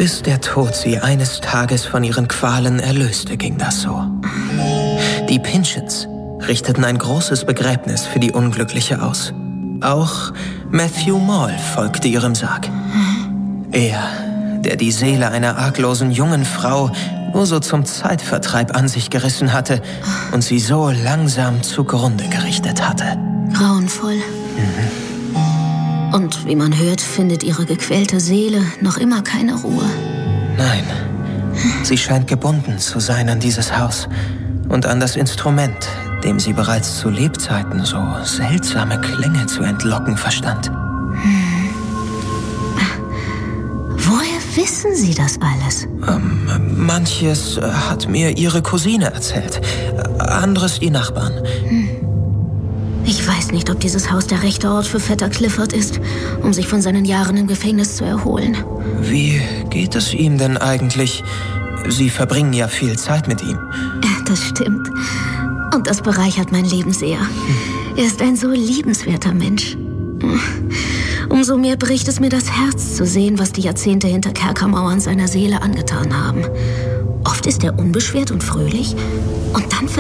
Bis der Tod sie eines Tages von ihren Qualen erlöste, ging das so. Die Pinchins richteten ein großes Begräbnis für die Unglückliche aus. Auch Matthew Mall folgte ihrem Sarg. Er, der die Seele einer arglosen jungen Frau nur so zum Zeitvertreib an sich gerissen hatte und sie so langsam zugrunde gerichtet hatte. Grauenvoll. Und wie man hört, findet ihre gequälte Seele noch immer keine Ruhe. Nein, sie scheint gebunden zu sein an dieses Haus und an das Instrument, dem sie bereits zu Lebzeiten so seltsame Klänge zu entlocken verstand. Woher wissen Sie das alles? Manches hat mir ihre Cousine erzählt, anderes die Nachbarn. Ich weiß nicht, ob dieses Haus der rechte Ort für Vetter Clifford ist, um sich von seinen Jahren im Gefängnis zu erholen. Wie geht es ihm denn eigentlich? Sie verbringen ja viel Zeit mit ihm. Das stimmt. Und das bereichert mein Leben sehr. Er ist ein so liebenswerter Mensch. Umso mehr bricht es mir das Herz zu sehen, was die Jahrzehnte hinter Kerkermauern seiner Seele angetan haben. Oft ist er unbeschwert und fröhlich und dann